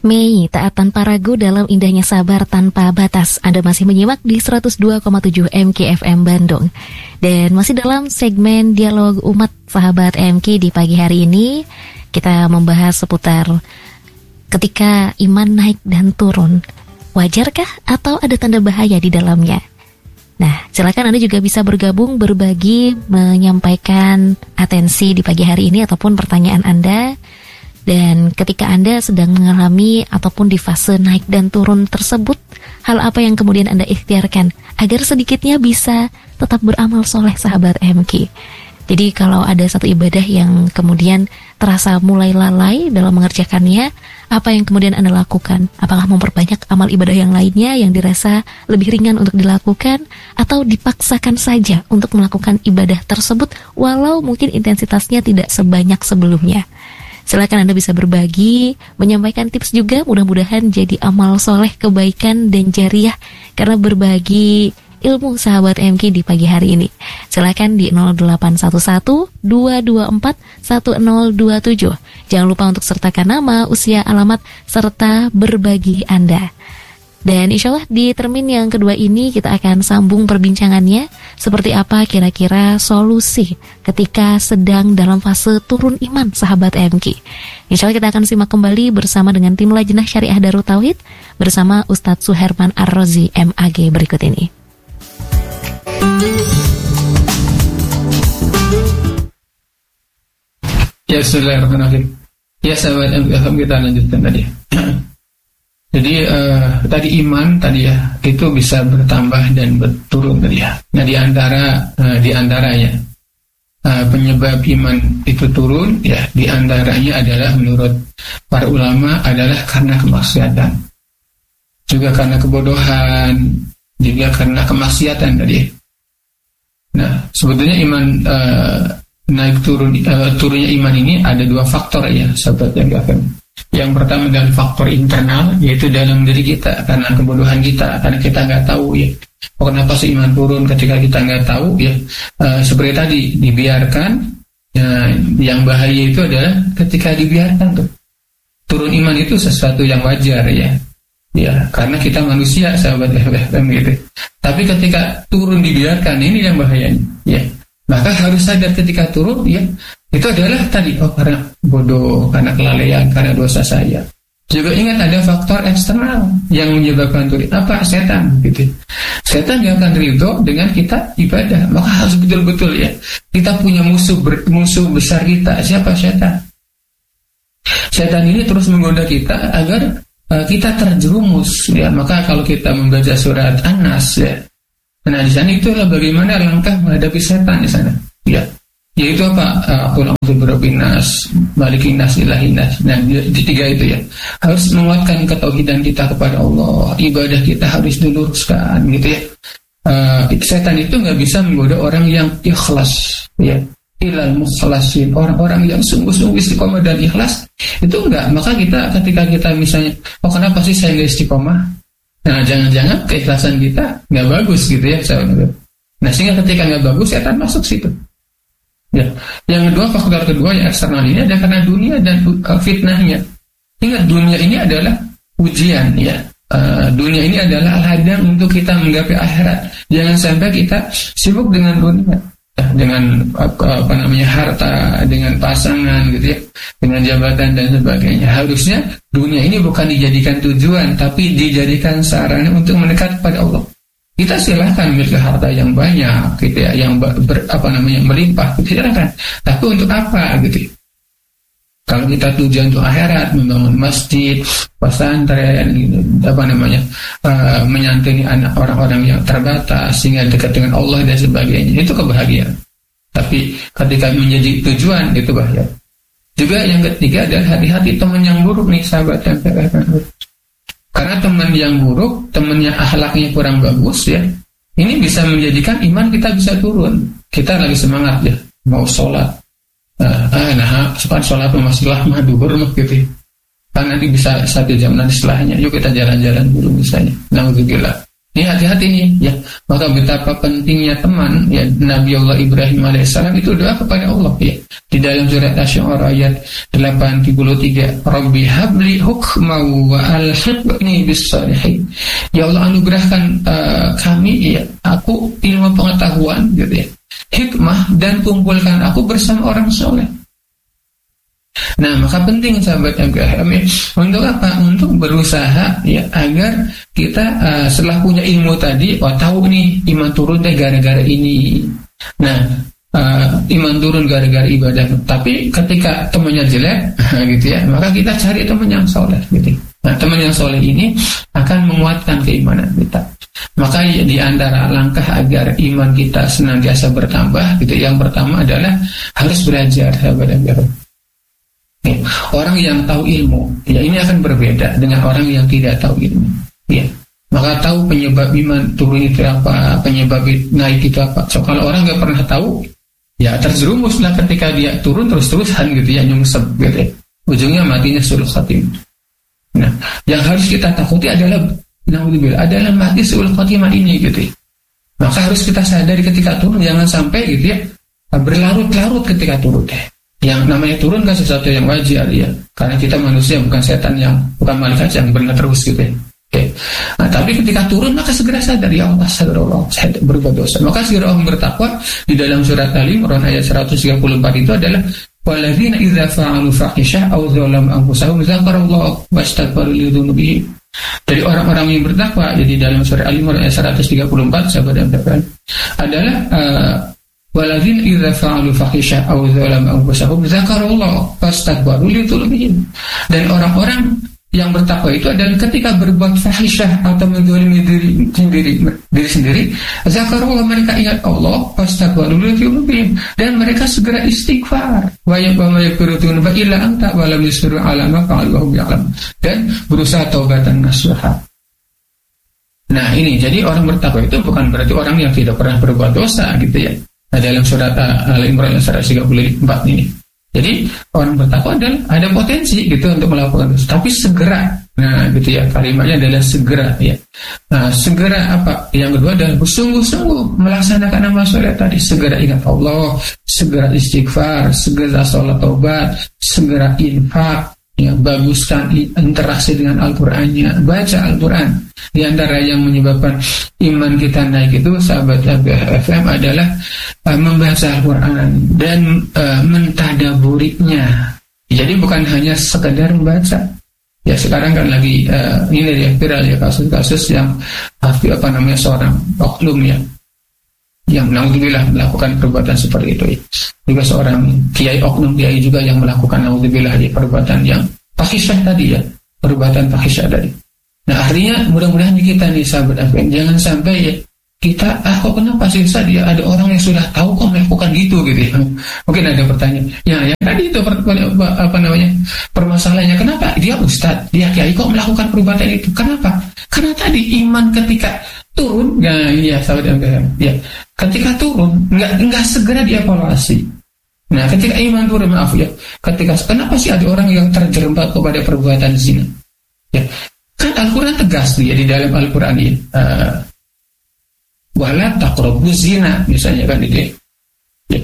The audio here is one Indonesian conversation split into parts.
Mei, taat tanpa ragu dalam indahnya sabar tanpa batas. Anda masih menyimak di 102,7 MKFM Bandung. Dan masih dalam segmen Dialog Umat Sahabat MK di pagi hari ini, kita membahas seputar ketika iman naik dan turun. Wajarkah atau ada tanda bahaya di dalamnya? Nah, silakan Anda juga bisa bergabung, berbagi, menyampaikan atensi di pagi hari ini ataupun pertanyaan Anda. Dan ketika Anda sedang mengalami ataupun di fase naik dan turun tersebut, hal apa yang kemudian Anda ikhtiarkan agar sedikitnya bisa tetap beramal soleh sahabat MK? Jadi kalau ada satu ibadah yang kemudian terasa mulai lalai dalam mengerjakannya, apa yang kemudian Anda lakukan? Apakah memperbanyak amal ibadah yang lainnya yang dirasa lebih ringan untuk dilakukan, atau dipaksakan saja untuk melakukan ibadah tersebut walau mungkin intensitasnya tidak sebanyak sebelumnya? Silakan Anda bisa berbagi, menyampaikan tips juga, mudah-mudahan jadi amal soleh, kebaikan, dan jariah karena berbagi ilmu sahabat MK di pagi hari ini. Silakan di 0811-224-1027. Jangan lupa untuk sertakan nama, usia, alamat, serta berbagi Anda. Dan insya Allah di termin yang kedua ini kita akan sambung perbincangannya. Seperti apa kira-kira solusi ketika sedang dalam fase turun iman sahabat MK. Insya Allah kita akan simak kembali bersama dengan tim Lajnah Syariah Darut Tauhid bersama Ustadz Suherman Ar-Razi MAG berikut ini. Ya, bismillahirrahmanirrahim. Ya sahabat MK, kita lanjutkan tadi. Jadi tadi iman tadi ya itu bisa bertambah dan berturun tadi ya. Nah di antaranya penyebab iman itu turun ya, di antaranya adalah menurut para ulama adalah karena kemaksiatan, juga karena kebodohan, juga karena kemaksiatan tadi. Nah sebetulnya iman naik turunnya iman ini ada dua faktor ya sahabat yang akan. Yang pertama adalah faktor internal, yaitu dalam diri kita, karena kebodohan kita, karena kita nggak tahu ya. Kenapa sih iman turun ketika kita nggak tahu ya? Seperti tadi dibiarkan. Ya, yang bahaya itu adalah ketika dibiarkan tuh. Turun iman itu sesuatu yang wajar ya. Ya, karena kita manusia sahabat FM gitu. Tapi ketika turun dibiarkan, ini yang bahayanya. Ya, maka harus sadar ketika turun ya. Itu adalah tadi, karena bodoh, karena kelalaian, karena dosa saya. Juga ingat ada faktor eksternal yang menyebabkan turun. Apa? Setan gitu. Setan yang akan ridho dengan kita ibadah. Maka harus betul-betul ya. Kita punya musuh besar kita. Siapa? Setan. Setan ini terus menggoda kita agar kita terjerumus ya. Maka kalau kita membaca surat An-Nas ya. Nah di sana itulah bagaimana langkah menghadapi setan di sana. Ya. Yaitu apa? Qul a'udzu birabbin nas, malikin nas, ilahin nas. Nah, di tiga itu ya. Harus menguatkan ketauhidan kita kepada Allah. Ibadah kita harus diluruskan gitu ya. Setan itu nggak bisa menggoda orang yang ikhlas ya. Ilal mukhlasin, orang-orang yang sungguh-sungguh istiqomah dan ikhlas itu enggak. Maka ketika kita misalnya, kenapa sih saya nggak istiqomah? Nah, jangan-jangan keikhlasan kita nggak bagus gitu ya. Nah, sehingga ketika nggak bagus, setan masuk situ. Ya. Yang kedua, faktor kedua yang eksternal ini ada karena dunia dan fitnahnya. Ingat, dunia ini adalah ujian ya. Dunia ini adalah ladang untuk kita menggapai akhirat. Jangan sampai kita sibuk dengan dunia, dengan harta, dengan pasangan gitu ya, dengan jabatan dan sebagainya. Harusnya dunia ini bukan dijadikan tujuan, tapi dijadikan sarana untuk mendekat kepada Allah. Kita silahkan memiliki harta yang banyak gitu ya, yang melimpah, silahkan. Tapi untuk apa gitu? Kalau kita tujuan untuk akhirat, membangun masjid, pesantren, gitu, menyantuni anak orang-orang yang terbatas sehingga dekat dengan Allah dan sebagainya, itu kebahagiaan. Tapi ketika menjadi tujuan, itu bahaya. Juga yang ketiga adalah hati-hati teman yang buruk nih sahabat yang karena teman yang buruk, teman yang akhlaknya kurang bagus ya, ini bisa menjadikan iman kita bisa turun. Kita lagi semangat ya, mau sholat. Sepan sholat masih lama duhur gitu. Kan nanti bisa 1 jam nanti setelahnya, yuk kita jalan-jalan dulu misalnya. Alhamdulillah. Ini hati-hati nih ya. Maka betapa pentingnya teman ya. Nabi Allah Ibrahim alaihissalam itu doa kepada Allah ya. Di dalam surat Asy-Syu'ara ayat 83, Rabbi habli hukman wa alhiqni bis shalihin. Ya Allah, anugerahkan kami ya, aku ilmu pengetahuan gitu ya, hikmah, dan kumpulkan aku bersama orang soleh. Nah, maka penting sahabat MKFM ya, untuk apa? Untuk berusaha ya agar kita setelah punya ilmu tadi, tahu nih iman turun teh gara-gara ini. Nah, iman turun gara-gara ibadah. Tapi ketika temannya jelek, gitu ya, maka kita cari teman yang soleh, gitu. Nah, teman yang soleh ini akan menguatkan keimanan kita. Maka di antara langkah agar iman kita senantiasa bertambah, gitu. Yang pertama adalah harus belajar, sahabat MKFM. Orang yang tahu ilmu, ya ini akan berbeda dengan orang yang tidak tahu ilmu. Ya, maka tahu penyebab iman turun itu apa, penyebab naik itu apa. So kalau orang nggak pernah tahu, ya terjerumuslah ketika dia turun terus-terusan gitu ya, nyungsep gitu ya. Ujungnya matinya sulh khatimah. Nah, yang harus kita takuti adalah mati sulh khatimah ini gitu ya. Maka harus kita sadari ketika turun, jangan sampai gitu ya berlarut-larut ketika turun deh. Yang namanya turun kan sesuatu yang wajar ya, karena kita manusia, bukan setan, yang bukan malaikat yang benar terus gitu ya. Oke. Nah, tapi ketika turun maka segera sadar, ya Allah, astagfirullah, saya berbuat dosa. Maka segera orang bertakwa. Di dalam surat Al-Imran ayat 134 itu adalah walladzina idza fa'alu fahisyah aw dzalamu anfusahum dzakarallaha wastaghfaru li dzunubihim. Dari orang-orang yang bertakwa, jadi dalam surat Al-Imran ayat 134 sahabat dan sahabat adalah walladzina idza fa'alu fahisyah aw dzalamu anfusahum dzakarallaha fastaghfaru li dzunubihim. Dan orang-orang yang bertakwa itu adalah ketika berbuat fahisyah atau menzalimi diri sendiri, zakarullah, mereka ingat Allah, fastaghfaru li dzunubihim, dan mereka segera istighfar. Wa yaghfiru dzunuba illa anta wa lam yusirru ala ma fa'alu wa hum ya'lamun. Dan berusaha taubatan nasuha. Nah, ini jadi orang bertakwa itu bukan berarti orang yang tidak pernah berbuat dosa gitu ya. Nah, dalam surat Al-Imran 134 ini. Jadi orang bertakwa adalah ada potensi gitu untuk melakukan dosa, tapi segera. Nah, gitu ya, kalimatnya adalah segera ya. Nah, segera apa? Yang kedua adalah bersungguh-sungguh melaksanakan amal soleh tadi. Segera ingat Allah, segera istighfar, segera sholat taubat, segera infak. Ya, baguskan interaksi dengan Al-Qur'annya, baca Al-Qur'an. Di antara yang menyebabkan iman kita naik itu sahabat FM adalah membaca Al-Qur'an dan mentadaburinya. Jadi bukan hanya sekedar membaca. Ya, sekarang kan lagi ini ya viral ya kasus-kasus yang seorang oknum ya, yang naudzubillah melakukan perbuatan seperti itu ya. Juga seorang kiai, oknum kiai juga yang melakukan naudzubillah ya, perbuatan yang fahisyah tadi ya, perbuatan fahisyah tadi. Nah, artinya mudah-mudahan kita nih sahabat FM jangan sampai ya kita kok kenapa sih Ustaz ya, ada orang yang sudah tahu kok melakukan gitu ya. Mungkin ada pertanyaan. Ya tadi itu permasalahannya, kenapa dia Ustaz, dia kiai kok melakukan perbuatan itu? Kenapa? Karena tadi iman ketika turun, ya sahabat FM, ya ketika turun nggak segera dievaluasi. Nah, ketika iman turun, ketika kenapa sih ada orang yang terjerembab kepada perbuatan zina? Ya, kan Al-Quran tegas ya di dalam Al-Quran ini. Wala taqrabu zina, misalnya kan itu. Ya.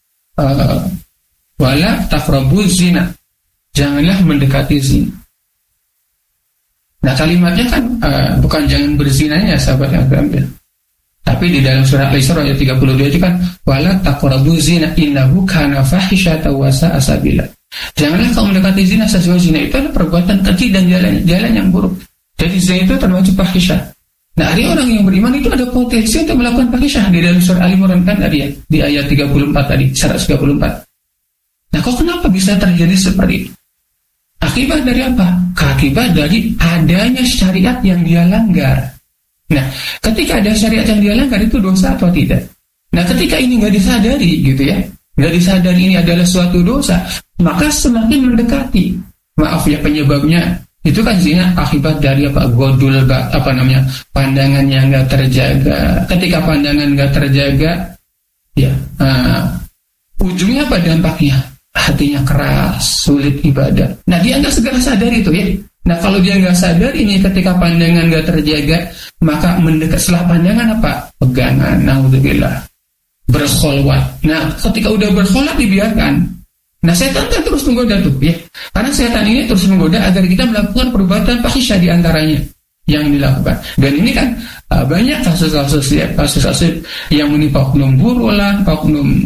Wala taqrabu zina, janganlah mendekati zina. Nah, kalimatnya kan bukan jangan berzinanya sahabat yang berambil. Tapi di dalam surah Al-Isra ayat 32 itu kan wala taqrabu zina innahu kana fahisyatan wa sa'a sabila. Janganlah kau mendekati zina, sesungguhnya zina itu adalah perbuatan keji dan jalan yang buruk. Jadi zina itu termasuk fahisyah. Nah, hari orang yang beriman itu ada potensi untuk melakukan fahisyah. Di dalam surah Al-Imran kan tadi ya, di ayat 34 tadi, 134. Nah, kok kenapa bisa terjadi seperti itu? Akibat dari apa? Akibat dari adanya syariat yang dia langgar. Nah, ketika ada syariat yang dia langgar itu dosa atau tidak? Nah, ketika ini nggak disadari gitu ya, nggak disadari ini adalah suatu dosa, maka semakin mendekati. Maaf ya, penyebabnya itu kan zina akibat dari pandangan yang nggak terjaga. Ketika pandangan nggak terjaga, ya ujungnya apa dampaknya? Hatinya keras, sulit ibadah. Nah, dia nggak segera sadar itu ya. Nah kalau dia nggak sadar ini, ketika pandangan nggak terjaga, maka mendekat setelah pandangan apa? Pegangan, naudzubillah, berkholwat. Nah ketika udah berkholwat dibiarkan. Nah setan kan terus menggoda tuh, ya. Karena setan ini terus menggoda agar kita melakukan perbuatan fahisyah di antaranya yang dilakukan. Dan ini kan banyak kasus-kasus yang menimpa oknum guru lah, oknum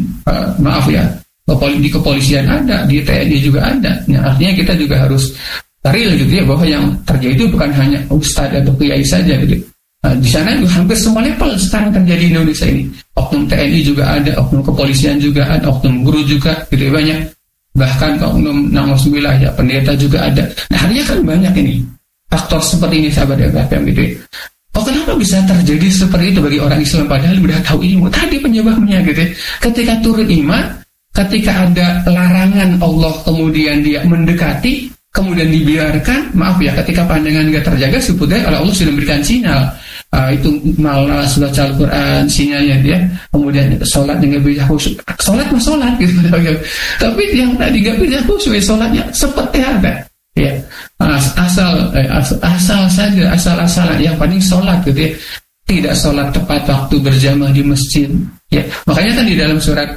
di kepolisian ada, di TNI juga ada. Nah, artinya kita juga harus real gitu ya, bahwa yang terjadi itu bukan hanya ustadz atau kiai saja gitu. Di sana hampir semua level sekarang terjadi di Indonesia ini. Oknum TNI juga ada, oknum kepolisian juga ada, oknum guru juga gitu ya, banyak. Bahkan oknum na'udzubillah ya, pendeta juga ada. Nah, artinya kan banyak ini faktor seperti ini, sahabat FM gitu ya. Oh, kenapa bisa terjadi seperti itu bagi orang Islam padahal udah tahu ilmu tadi penyebabnya gitu ya. Ketika turun iman, ketika ada larangan Allah kemudian dia mendekati, kemudian dibiarkan, maaf ya, ketika pandangan gak terjaga, sebetulnya Allah sudah memberikan sinyal. Itu malas baca Al-Quran, sinyalnya dia, kemudian sholat dengan bisa khusyuk. Sholat mah sholat gitu. Tapi yang tadi gak bisa khusyuk, sholatnya seperti apa? Ya, asal saja, asal-asalan. Yang paling sholat gitu ya, tidak sholat tepat waktu berjamaah di masjid. Ya, makanya kan di dalam surat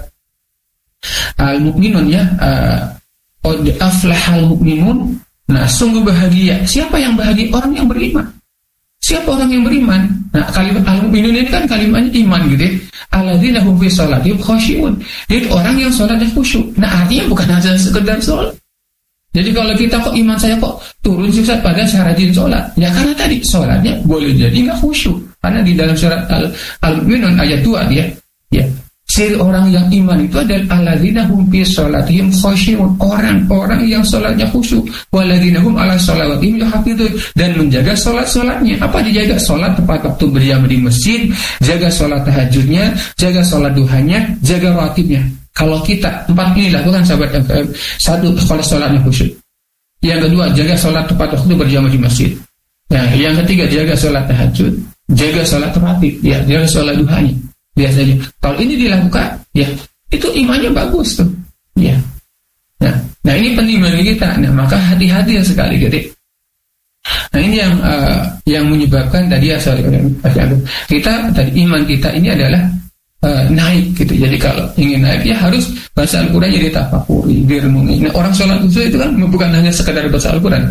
Al-Mu'minun ya, qad aflahal mu'minun. Nah, sungguh bahagia. Siapa yang bahagia? Orang yang beriman. Siapa orang yang beriman? Nah, kalimat al-mu'minun ini kan kalimatnya iman gitu ya. Alladzina hum fi sholatihim khashi'un. Jadi orang yang sholatnya khusyuk. Nah, artinya bukan hanya sekedar sholat. Jadi kalau kita kok iman saya kok turun sih Ustaz pada syaratin sholat. Ya karena tadi sholatnya boleh jadi nggak khusyuk. Karena di dalam surat Al-Mu'minun ayat 2 dia, ya. Ciri orang yang iman itu adalah alladzina hum fi sholatihim khashi'un, orang-orang yang sholatnya khusyuk, walladzina hum ala sholawatihim yuhafizun, dan menjaga sholat-sholatnya. Apa dijaga? Sholat tepat waktu berjamaah di masjid, jaga sholat tahajudnya, jaga sholat duhanya, jaga rawatibnya. Kalau kita 4 ini lakukan sahabat FM, 1, kalau sholatnya khusyuk. Yang kedua, jaga sholat tepat waktu berjamaah di masjid. Nah, yang ketiga, jaga sholat tahajud, jaga sholat rawatib, ya, jaga sholat duhanya. Biasanya kalau ini dilakukan, ya itu imannya bagus tuh, ya. Nah ini penting bagi kita. Nah maka hati-hati sekali gitu. Nah ini yang menyebabkan tadi kita tadi iman kita ini adalah naik gitu. Jadi kalau ingin naik ya harus baca Al-Quran jadi tafakuri, direnungi. Nah orang sholat khusyuk itu kan bukan hanya sekedar baca Al-Quran.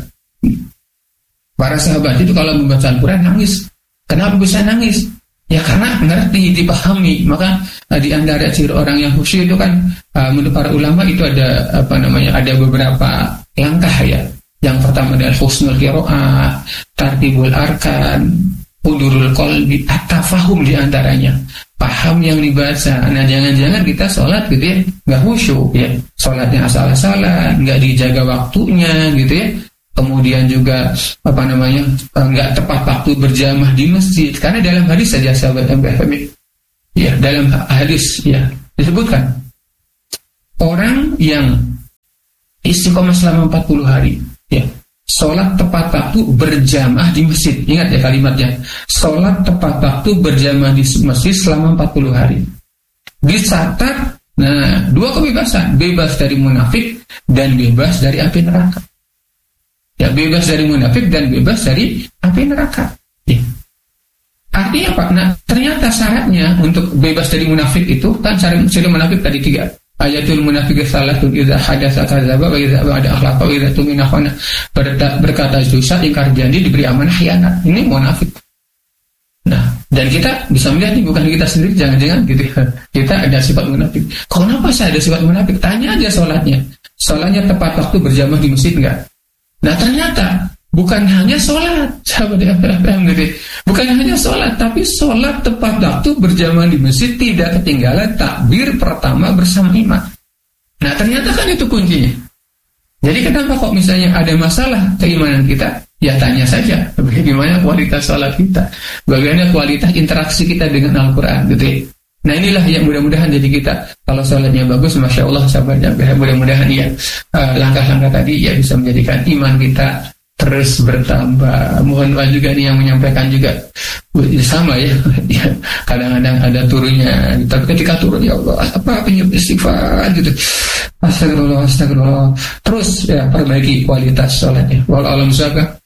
Para sahabat itu kalau membaca Al-Quran nangis. Kenapa bisa nangis? Ya karena ngerti, dipahami. Maka di antara ciri orang yang khusyuk itu kan menurut para ulama itu ada ada beberapa langkah ya. Yang pertama adalah husnul qiraah, tartibul arkan, hudurul qalbi, at-tafahum di antaranya. Paham yang dibaca. Nah jangan-jangan kita sholat gitu ya nggak khusyuk ya. Sholatnya asal-asalan, nggak dijaga waktunya gitu ya. Kemudian juga nggak tepat waktu berjamaah di masjid. Karena dalam hadis saja sahabat MBFM, ya dalam hadis ya disebutkan orang yang istiqomah selama 40 hari, ya sholat tepat waktu berjamaah di masjid. Ingat ya kalimatnya, sholat tepat waktu berjamaah di masjid selama 40 hari. Dicatat, nah 2 kebebasan, bebas dari munafik dan bebas dari api neraka. Ya, bebas dari munafik dan bebas dari api neraka. Ya. Artinya apa? Nah, ternyata syaratnya untuk bebas dari munafik itu kan syarat munafik tadi 3. Ayatul munafiq salatun idza hadatsa kadzdzaba wa idza wa'ada akhlafa wa idza tumina khana. Berkata dosa, ingkar janji, diberi amanah khianat. Ini munafik. Nah, dan kita bisa melihat ini bukan kita sendiri, jangan-jangan gitu ya. Kita ada sifat munafik. Kenapa saya ada sifat munafik? Tanya aja sholatnya. Sholatnya tepat waktu berjamaah di masjid enggak? Nah ternyata bukan hanya sholat, sahabat FM gitu. Bukan hanya sholat, tapi sholat tepat waktu berjamaah di masjid, tidak ketinggalan takbir pertama bersama imam. Nah ternyata kan itu kuncinya. Jadi kenapa kok misalnya ada masalah keimanan kita? Ya tanya saja, bagaimana kualitas sholat kita, bagaimana kualitas interaksi kita dengan Al-Quran gitu ya. Nah inilah yang mudah-mudahan jadi kita kalau sholatnya bagus, Masya Allah sahabatnya, mudah-mudahan ya langkah-langkah tadi ya bisa menjadikan iman kita terus bertambah. Mohon maaf juga nih yang menyampaikan juga sama ya, ya kadang-kadang ada turunnya, tapi ketika turun ya Allah apa penyebab istighfar gitu, astagfirullah terus ya perbaiki kualitas sholatnya. Wallahualam.